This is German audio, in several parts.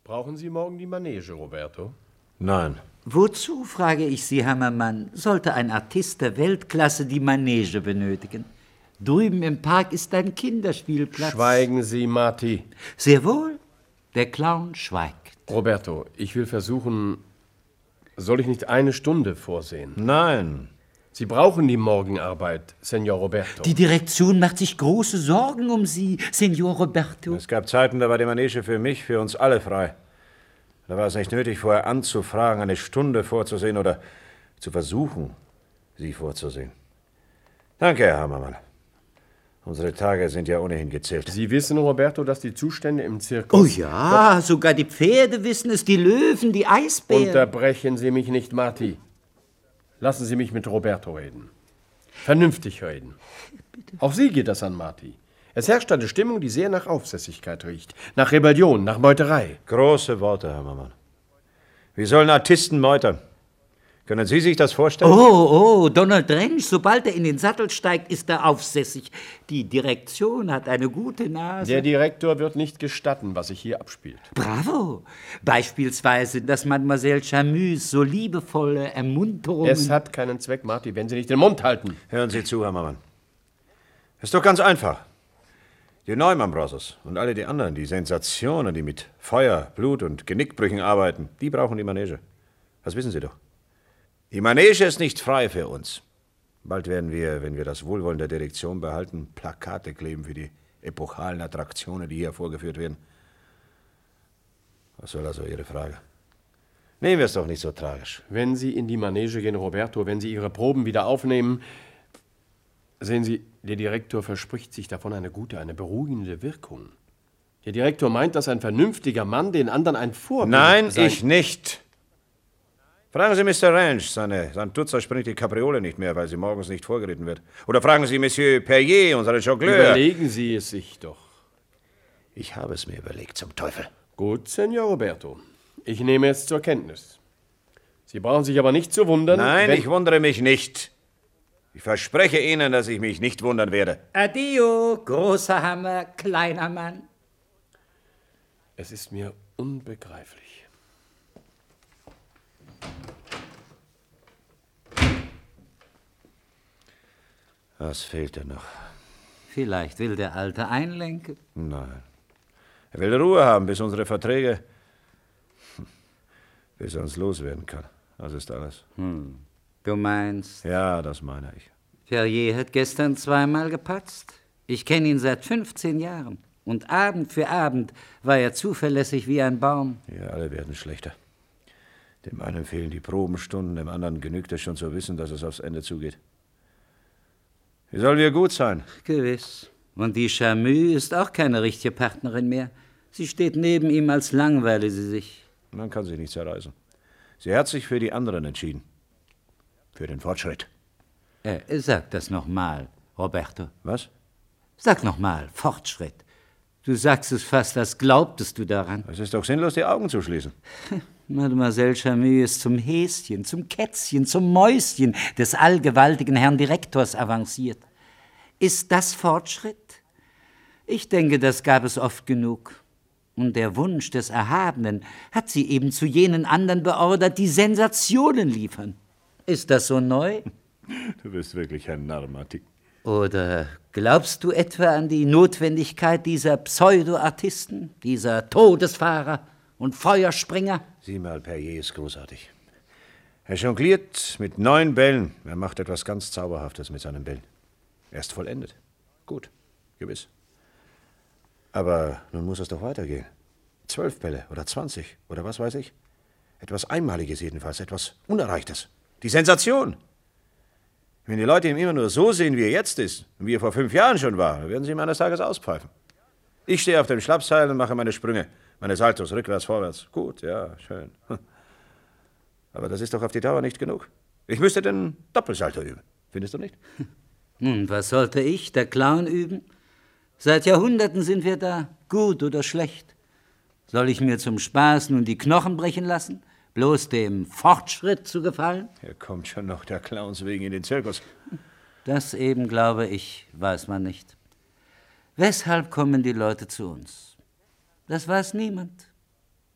Brauchen Sie morgen die Manege, Roberto? Nein. Wozu, frage ich Sie, Hammermann, sollte ein Artist der Weltklasse die Manege benötigen? Drüben im Park ist ein Kinderspielplatz. Schweigen Sie, Marty. Sehr wohl. Der Clown schweigt. Roberto, ich will versuchen, soll ich nicht eine Stunde vorsehen? Nein. Sie brauchen die Morgenarbeit, Senor Roberto. Die Direktion macht sich große Sorgen um Sie, Senor Roberto. Es gab Zeiten, da war die Manege für mich, für uns alle frei. Da war es nicht nötig, vorher anzufragen, eine Stunde vorzusehen oder zu versuchen, sie vorzusehen. Danke, Herr Hammermann. Unsere Tage sind ja ohnehin gezählt. Sie wissen, Roberto, dass die Zustände im Zirkus... Oh ja, sogar die Pferde wissen es, die Löwen, die Eisbären. Unterbrechen Sie mich nicht, Marty. Lassen Sie mich mit Roberto reden. Vernünftig reden. Bitte. Auch Sie geht das an, Marty. Es herrscht eine Stimmung, die sehr nach Aufsässigkeit riecht. Nach Rebellion, nach Meuterei. Große Worte, Hammermann. Wie sollen Artisten meutern? Können Sie sich das vorstellen? Oh, Donald Drench, sobald er in den Sattel steigt, ist er aufsässig. Die Direktion hat eine gute Nase. Der Direktor wird nicht gestatten, was sich hier abspielt. Bravo. Beispielsweise, dass Mademoiselle Chamuse so liebevolle Ermunterungen... Es hat keinen Zweck, Marty, wenn Sie nicht den Mund halten. Hören Sie zu, Hammermann. Ist doch ganz einfach. Die Neumann Brothers und alle die anderen, die Sensationen, die mit Feuer, Blut und Genickbrüchen arbeiten, die brauchen die Manege. Das wissen Sie doch. Die Manege ist nicht frei für uns. Bald werden wir, wenn wir das Wohlwollen der Direktion behalten, Plakate kleben für die epochalen Attraktionen, die hier vorgeführt werden. Was soll also Ihre Frage? Nehmen wir es doch nicht so tragisch. Wenn Sie in die Manege gehen, Roberto, wenn Sie Ihre Proben wieder aufnehmen, sehen Sie, der Direktor verspricht sich davon eine gute, eine beruhigende Wirkung. Der Direktor meint, dass ein vernünftiger Mann den anderen ein Vorbild Nein, sein... ich nicht. Fragen Sie Mr. Ranch, sein Tutzer springt die Kapriole nicht mehr, weil sie morgens nicht vorgeritten wird. Oder fragen Sie Monsieur Perrier, unseren Jongleur. Überlegen Sie es sich doch. Ich habe es mir überlegt, zum Teufel. Gut, Senor Roberto. Ich nehme es zur Kenntnis. Sie brauchen sich aber nicht zu wundern... Nein, ich wundere mich nicht. Ich verspreche Ihnen, dass ich mich nicht wundern werde. Adio, großer Hammer, kleiner Mann. Es ist mir unbegreiflich. Was fehlt denn noch? Vielleicht will der Alte einlenken. Nein. Er will Ruhe haben, bis unsere Verträge... bis er uns loswerden kann. Das ist alles. Du meinst? Ja, das meine ich. Ferrier hat gestern zweimal gepatzt. Ich kenne ihn seit 15 Jahren. Und Abend für Abend war er zuverlässig wie ein Baum. Ja, alle werden schlechter. Dem einen fehlen die Probenstunden, dem anderen genügt es schon zu wissen, dass es aufs Ende zugeht. Wie sollen wir gut sein? Gewiss. Und die Chamuse ist auch keine richtige Partnerin mehr. Sie steht neben ihm, als langweile sie sich. Man kann sich nicht zerreißen. Sie hat sich für die anderen entschieden. Für den Fortschritt. Sag das nochmal, Roberto. Was? Sag nochmal, Fortschritt. Du sagst es fast, als glaubtest du daran. Es ist doch sinnlos, die Augen zu schließen. Mademoiselle Chamuse ist zum Häschen, zum Kätzchen, zum Mäuschen des allgewaltigen Herrn Direktors avanciert. Ist das Fortschritt? Ich denke, das gab es oft genug. Und der Wunsch des Erhabenen hat sie eben zu jenen anderen beordert, die Sensationen liefern. Ist das so neu? Du bist wirklich ein Narr, Marty. Oder glaubst du etwa an die Notwendigkeit dieser Pseudo-Artisten, dieser Todesfahrer und Feuerspringer? Sieh mal, Perrier ist großartig. Er jongliert mit 9 Bällen. Er macht etwas ganz Zauberhaftes mit seinen Bällen. Er ist vollendet. Gut, gewiss. Aber nun muss es doch weitergehen. 12 Bälle oder 20 oder was weiß ich. Etwas Einmaliges jedenfalls, etwas Unerreichtes. Die Sensation. Wenn die Leute ihn immer nur so sehen, wie er jetzt ist und wie er vor 5 Jahren schon war, werden sie ihm eines Tages auspfeifen. Ich stehe auf dem Schlappseil und mache meine Sprünge, meine Saltos, rückwärts, vorwärts. Gut, ja, schön. Aber das ist doch auf die Dauer nicht genug. Ich müsste den Doppelsalto üben. Findest du nicht? Nun, was sollte ich, der Clown, üben? Seit Jahrhunderten sind wir da, gut oder schlecht. Soll ich mir zum Spaß nun die Knochen brechen lassen? Bloß dem Fortschritt zu gefallen? Hier kommt schon noch der Clowns wegen in den Zirkus. Das eben, glaube ich, weiß man nicht. Weshalb kommen die Leute zu uns? Das weiß niemand.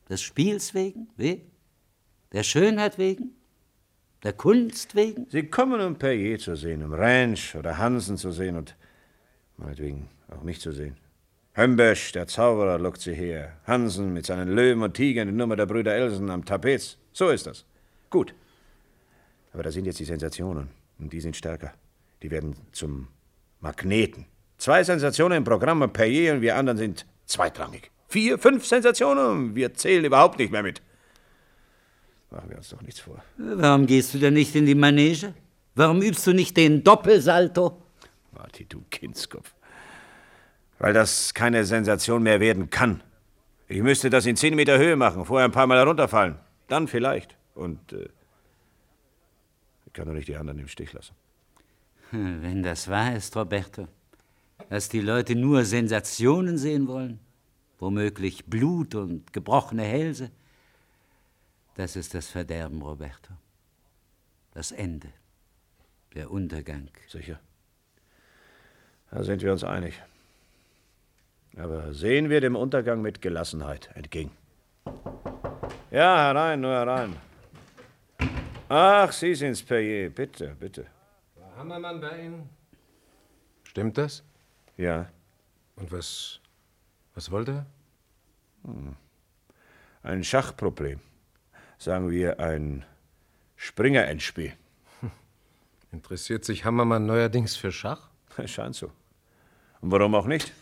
Des Spiels wegen? Wie? Der Schönheit wegen? Der Kunst wegen? Sie kommen, um Perrier zu sehen, um Ranch oder Hansen zu sehen und meinetwegen auch mich zu sehen. Hömbesch, der Zauberer, lockt sie her. Hansen mit seinen Löwen und Tigern, die Nummer der Brüder Elsen am Trapez. So ist das. Gut. Aber da sind jetzt die Sensationen. Und die sind stärker. Die werden zum Magneten. 2 Sensationen im Programm und Perrier und wir anderen sind zweitrangig. 4, 5 Sensationen und wir zählen überhaupt nicht mehr mit. Machen wir uns doch nichts vor. Warum gehst du denn nicht in die Manege? Warum übst du nicht den Doppelsalto? Marty, du Kindskopf. Weil das keine Sensation mehr werden kann. Ich müsste das in 10 Meter Höhe machen, vorher ein paar Mal herunterfallen. Dann vielleicht. Und ich kann doch nicht die anderen im Stich lassen. Wenn das wahr ist, Roberto, dass die Leute nur Sensationen sehen wollen, womöglich Blut und gebrochene Hälse, das ist das Verderben, Roberto. Das Ende, der Untergang. Sicher. Da sind wir uns einig. Aber sehen wir dem Untergang mit Gelassenheit entgegen. Ja, herein, nur herein. Ach, Sie sind's, Perrier. Bitte, bitte. War Hammermann bei Ihnen? Stimmt das? Ja. Und was wollte er? Ein Schachproblem. Sagen wir ein Springer-Endspiel. Interessiert sich Hammermann neuerdings für Schach? Scheint so. Und warum auch nicht?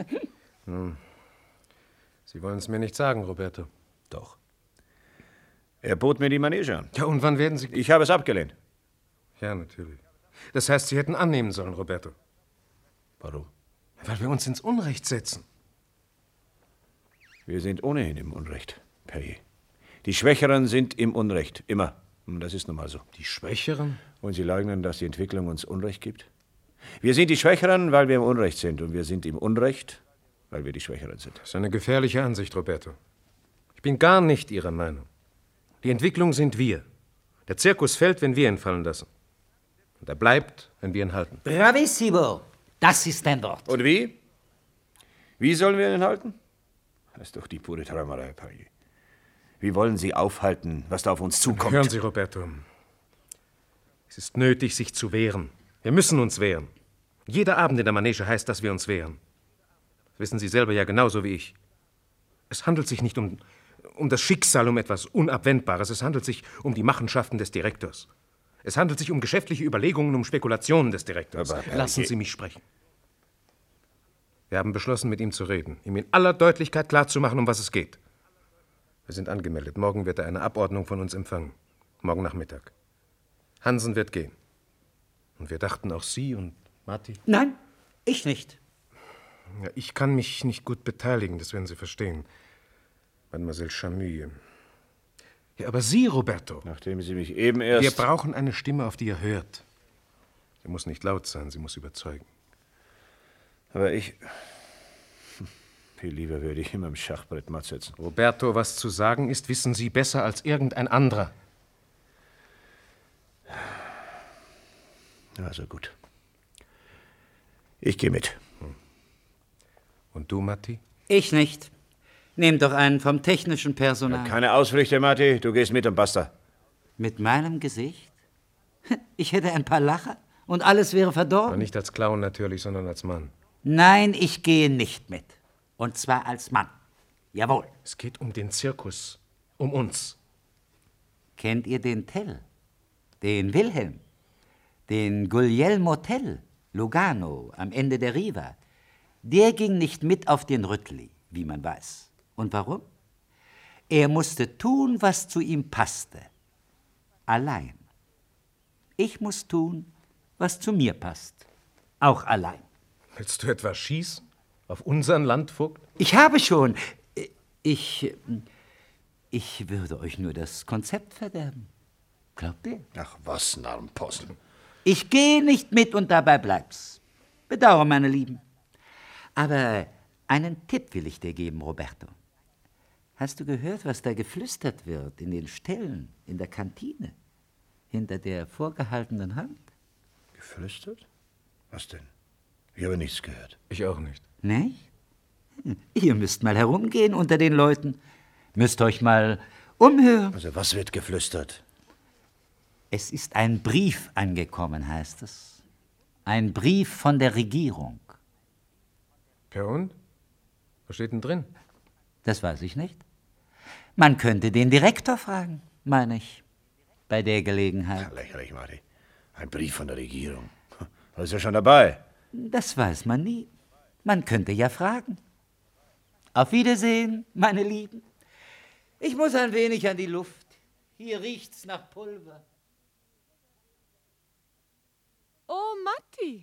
Sie wollen es mir nicht sagen, Roberto. Doch. Er bot mir die Manege an. Ja, und wann werden Sie... Ich habe es abgelehnt. Ja, natürlich. Das heißt, Sie hätten annehmen sollen, Roberto. Warum? Weil wir uns ins Unrecht setzen. Wir sind ohnehin im Unrecht, Perrier. Die Schwächeren sind im Unrecht, immer. Und das ist nun mal so. Die Schwächeren? Und Sie leugnen, dass die Entwicklung uns Unrecht gibt? Wir sind die Schwächeren, weil wir im Unrecht sind. Und wir sind im Unrecht, weil wir die Schwächeren sind. Das ist eine gefährliche Ansicht, Roberto. Ich bin gar nicht Ihrer Meinung. Die Entwicklung sind wir. Der Zirkus fällt, wenn wir ihn fallen lassen. Und er bleibt, wenn wir ihn halten. Bravissimo! Das ist dein Wort. Und wie? Wie sollen wir ihn halten? Das ist doch die pure Träumerei, Perrier. Wie wollen Sie aufhalten, was da auf uns zukommt? Hören Sie, Roberto. Es ist nötig, sich zu wehren. Wir müssen uns wehren. Jeder Abend in der Manege heißt, dass wir uns wehren. Das wissen Sie selber ja genauso wie ich. Es handelt sich nicht um das Schicksal, um etwas Unabwendbares. Es handelt sich um die Machenschaften des Direktors. Es handelt sich um geschäftliche Überlegungen, um Spekulationen des Direktors. Aber lassen Sie mich sprechen. Wir haben beschlossen, mit ihm zu reden, ihm in aller Deutlichkeit klarzumachen, um was es geht. Wir sind angemeldet. Morgen wird er eine Abordnung von uns empfangen. Morgen Nachmittag. Hansen wird gehen. Und wir dachten auch Sie und Marty. Nein, ich nicht. Ja, ich kann mich nicht gut beteiligen, das werden Sie verstehen. Mademoiselle Chamille. Ja, aber Sie, Roberto. Nachdem Sie mich eben erst... Wir brauchen eine Stimme, auf die ihr hört. Sie muss nicht laut sein, sie muss überzeugen. Aber ich... Viel lieber würde ich immer im Schachbrett matt sitzen. Roberto, was zu sagen ist, wissen Sie besser als irgendein anderer. Also gut. Ich gehe mit. Und du, Matti? Ich nicht. Nehmt doch einen vom technischen Personal. Keine Ausflüchte, Marty. Du gehst mit und basta. Mit meinem Gesicht? Ich hätte ein paar Lacher und alles wäre verdorben. Aber nicht als Clown natürlich, sondern als Mann. Nein, ich gehe nicht mit. Und zwar als Mann. Jawohl. Es geht um den Zirkus. Um uns. Kennt ihr den Tell? Den Wilhelm? Den Guglielmo Tell? Lugano, am Ende der Riva? Der ging nicht mit auf den Rüttli, wie man weiß. Und warum? Er musste tun, was zu ihm passte. Allein. Ich muss tun, was zu mir passt. Auch allein. Willst du etwa schießen? Auf unseren Landvogt? Ich habe schon. Ich würde euch nur das Konzept verderben. Glaubt ihr? Ach was, Narrenposten. Ich gehe nicht mit und dabei bleib's. Bedauere, meine Lieben. Aber einen Tipp will ich dir geben, Roberto. Hast du gehört, was da geflüstert wird in den Ställen, in der Kantine, hinter der vorgehaltenen Hand? Geflüstert? Was denn? Ich habe nichts gehört. Ich auch nicht. Nicht? Ihr müsst mal herumgehen unter den Leuten. Müsst euch mal umhören. Also was wird geflüstert? Es ist ein Brief angekommen, heißt es. Ein Brief von der Regierung. Ja und? Was steht denn drin? Das weiß ich nicht. Man könnte den Direktor fragen, meine ich, bei der Gelegenheit. Lächerlich, Marty. Ein Brief von der Regierung. Da ist ja schon dabei. Das weiß man nie. Man könnte ja fragen. Auf Wiedersehen, meine Lieben. Ich muss ein wenig an die Luft. Hier riecht's nach Pulver. Oh, Matti.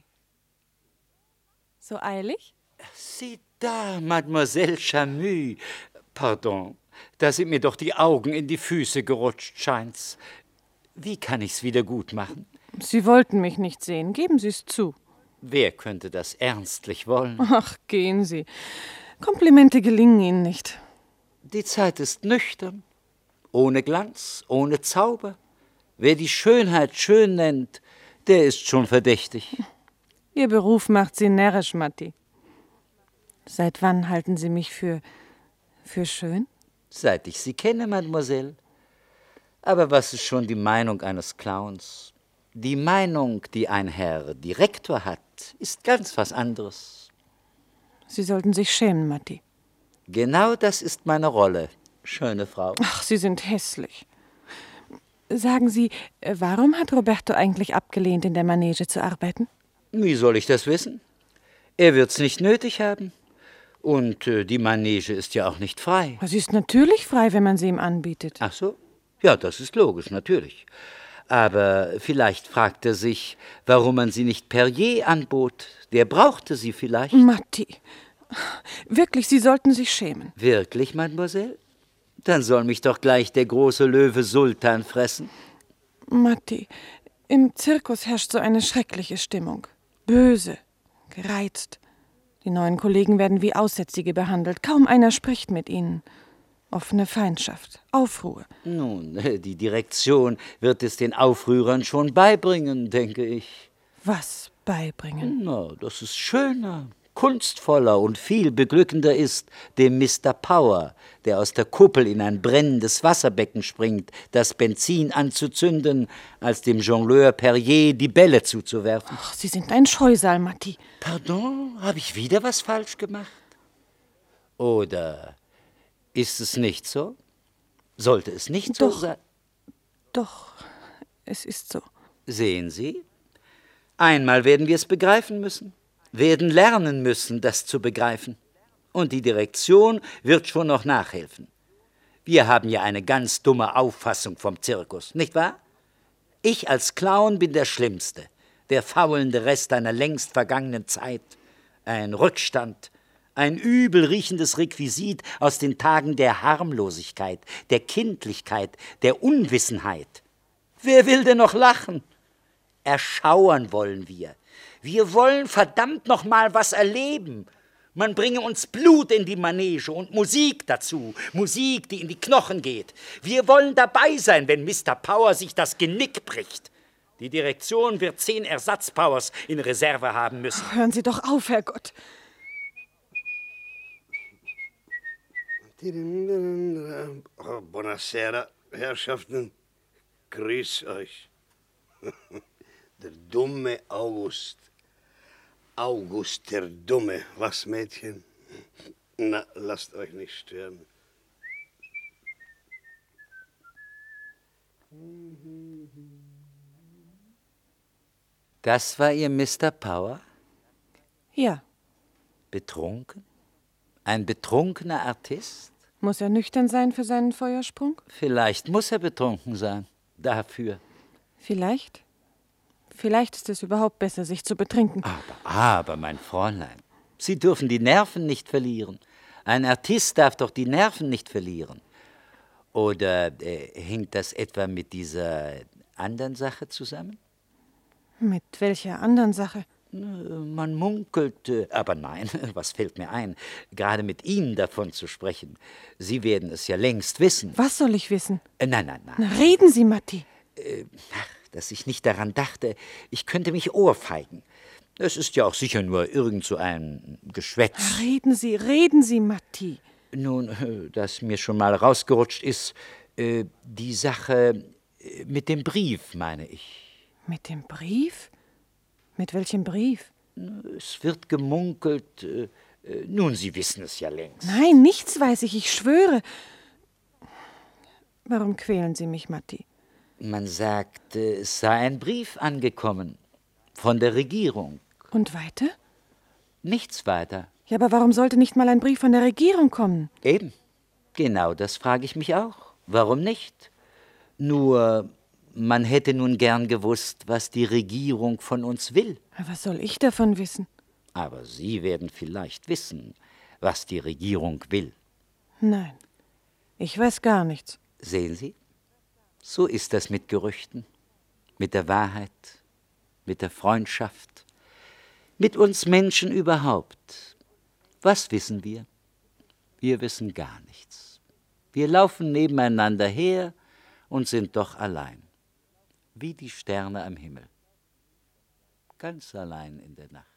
So eilig? Sieh da, Mademoiselle Chamü. Pardon, da sind mir doch die Augen in die Füße gerutscht, scheint's. Wie kann ich's wieder gut machen? Sie wollten mich nicht sehen, geben Sie es zu. Wer könnte das ernstlich wollen? Ach, gehen Sie. Komplimente gelingen Ihnen nicht. Die Zeit ist nüchtern, ohne Glanz, ohne Zauber. Wer die Schönheit schön nennt, der ist schon verdächtig. Ihr Beruf macht Sie närrisch, Matti. Seit wann halten Sie mich für schön? Seit ich Sie kenne, Mademoiselle. Aber was ist schon die Meinung eines Clowns? Die Meinung, die ein Herr Direktor hat, ist ganz was anderes. Sie sollten sich schämen, Matti. Genau das ist meine Rolle, schöne Frau. Ach, Sie sind hässlich. Sagen Sie, warum hat Roberto eigentlich abgelehnt, in der Manege zu arbeiten? Wie soll ich das wissen? Er wird's nicht nötig haben. Und die Manege ist ja auch nicht frei. Sie ist natürlich frei, wenn man sie ihm anbietet. Ach so? Ja, das ist logisch, natürlich. Aber vielleicht fragt er sich, warum man sie nicht Perrier anbot. Der brauchte sie vielleicht. Matti, wirklich, Sie sollten sich schämen. Wirklich, Mademoiselle? Dann soll mich doch gleich der große Löwe Sultan fressen. Matti, im Zirkus herrscht so eine schreckliche Stimmung. Böse, gereizt. Die neuen Kollegen werden wie Aussätzige behandelt. Kaum einer spricht mit ihnen. Offene Feindschaft, Aufruhr. Nun, die Direktion wird es den Aufrührern schon beibringen, denke ich. Was beibringen? Na, dass es schöner, kunstvoller und viel beglückender ist, dem Mr. Power, der aus der Kuppel in ein brennendes Wasserbecken springt, das Benzin anzuzünden, als dem Jongleur Perrier die Bälle zuzuwerfen. Ach, Sie sind ein Scheusal, Matti. Pardon, habe ich wieder was falsch gemacht? Oder ist es nicht so? Sollte es nicht so Doch. sein? Doch, es ist so. Sehen Sie? Einmal werden wir es begreifen müssen, werden lernen müssen, das zu begreifen. Und die Direktion wird schon noch nachhelfen. Wir haben ja eine ganz dumme Auffassung vom Zirkus, nicht wahr? Ich als Clown bin der Schlimmste, der faulende Rest einer längst vergangenen Zeit. Ein Rückstand, ein übel riechendes Requisit aus den Tagen der Harmlosigkeit, der Kindlichkeit, der Unwissenheit. Wer will denn noch lachen? Erschauern wollen wir. Wir wollen verdammt noch mal was erleben. Man bringe uns Blut in die Manege und Musik dazu. Musik, die in die Knochen geht. Wir wollen dabei sein, wenn Mr. Power sich das Genick bricht. Die Direktion wird 10 Ersatzpowers in Reserve haben müssen. Hören Sie doch auf, Herrgott. Oh, buonasera, Herrschaften. Grüß euch. Der dumme August. August, der Dumme. Was, Mädchen? Na, lasst euch nicht stören. Das war Ihr Mr. Power? Ja, Betrunken? Ein betrunkener Artist? muss er nüchtern sein für seinen Feuersprung? Vielleicht muss er betrunken sein. Dafür. Vielleicht. Vielleicht ist es überhaupt besser, sich zu betrinken. Aber, mein Fräulein, Sie dürfen die Nerven nicht verlieren. Ein Artist darf doch die Nerven nicht verlieren. Oder hängt das etwa mit dieser anderen Sache zusammen? Mit welcher anderen Sache? Man munkelt, aber nein, was fällt mir ein, gerade mit Ihnen davon zu sprechen. Sie werden es ja längst wissen. Was soll ich wissen? Nein. Na, reden Sie, Matti. Dass ich nicht daran dachte, ich könnte mich ohrfeigen. Es ist ja auch sicher nur irgend so ein Geschwätz. Reden Sie, Matti. Nun, das mir schon mal rausgerutscht ist, die Sache mit dem Brief, meine ich. Mit dem Brief? Mit welchem Brief? Es wird gemunkelt. Nun, Sie wissen es ja längst. Nein, nichts weiß ich schwöre. Warum quälen Sie mich, Matti? Man sagt, es sei ein Brief angekommen. Von der Regierung. Und weiter? Nichts weiter. Ja, aber warum sollte nicht mal ein Brief von der Regierung kommen? Eben. Genau das frage ich mich auch. Warum nicht? Nur, man hätte nun gern gewusst, was die Regierung von uns will. Was soll ich davon wissen? Aber Sie werden vielleicht wissen, was die Regierung will. Nein, ich weiß gar nichts. Sehen Sie? So ist das mit Gerüchten, mit der Wahrheit, mit der Freundschaft, mit uns Menschen überhaupt. Was wissen wir? Wir wissen gar nichts. Wir laufen nebeneinander her und sind doch allein, wie die Sterne am Himmel, ganz allein in der Nacht.